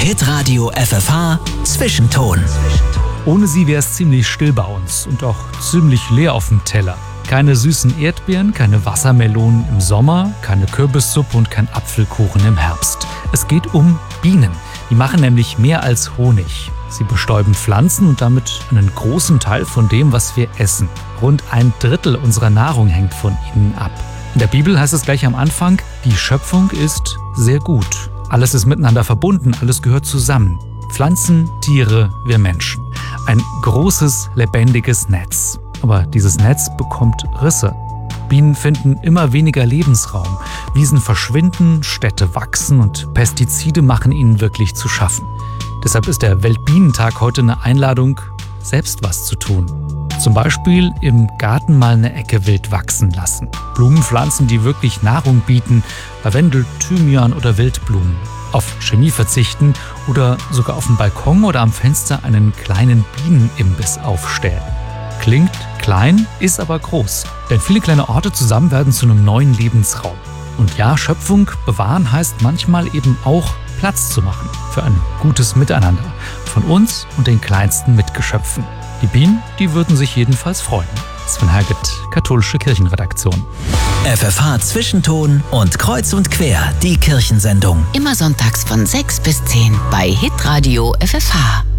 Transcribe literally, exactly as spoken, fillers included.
Hitradio F F H Zwischenton. Ohne sie wäre es ziemlich still bei uns und auch ziemlich leer auf dem Teller. Keine süßen Erdbeeren, keine Wassermelonen im Sommer, keine Kürbissuppe und kein Apfelkuchen im Herbst. Es geht um Bienen. Die machen nämlich mehr als Honig. Sie bestäuben Pflanzen und damit einen großen Teil von dem, was wir essen. Rund ein Drittel unserer Nahrung hängt von ihnen ab. In der Bibel heißt es gleich am Anfang, die Schöpfung ist sehr gut. Alles ist miteinander verbunden, alles gehört zusammen. Pflanzen, Tiere, wir Menschen. Ein großes, lebendiges Netz. Aber dieses Netz bekommt Risse. Bienen finden immer weniger Lebensraum. Wiesen verschwinden, Städte wachsen und Pestizide machen ihnen wirklich zu schaffen. Deshalb ist der Weltbienentag heute eine Einladung, selbst was zu tun. Zum Beispiel im Garten mal eine Ecke wild wachsen lassen. Blumenpflanzen, die wirklich Nahrung bieten, Lavendel, Thymian oder Wildblumen. Auf Chemie verzichten oder sogar auf dem Balkon oder am Fenster einen kleinen Bienenimbiss aufstellen. Klingt klein, ist aber groß. Denn viele kleine Orte zusammen werden zu einem neuen Lebensraum. Und ja, Schöpfung bewahren heißt manchmal eben auch Platz zu machen für ein gutes Miteinander von uns und den kleinsten Mitgeschöpfen. Die Bienen, die würden sich jedenfalls freuen. Sven Herget, Katholische Kirchenredaktion. F F H Zwischenton und Kreuz und Quer, die Kirchensendung. Immer sonntags von sechs bis zehn bei Hitradio F F H.